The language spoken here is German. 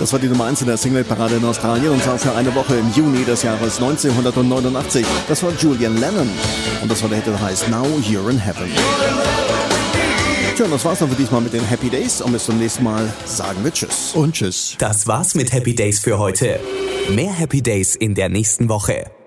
Das war die Nummer 1 in der Single-Parade in Australien und zwar für eine Woche im Juni des Jahres 1989. Das war Julian Lennon und das war der Hit, der heißt Now You're in Heaven. Tja, und das war's dann für diesmal mit den Happy Days und bis zum nächsten Mal sagen wir Tschüss. Und Tschüss. Das war's mit Happy Days für heute. Mehr Happy Days in der nächsten Woche.